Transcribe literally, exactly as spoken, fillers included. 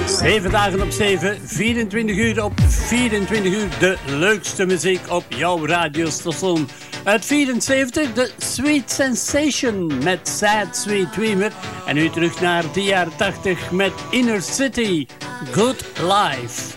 zeven dagen op zeven, vierentwintig uur op vierentwintig uur. De leukste muziek op jouw radiostation. Uit vierenzeventig, de Sweet Sensation met Sad Sweet Dreamer. En nu terug naar de jaren tachtig met Inner City, Good Life.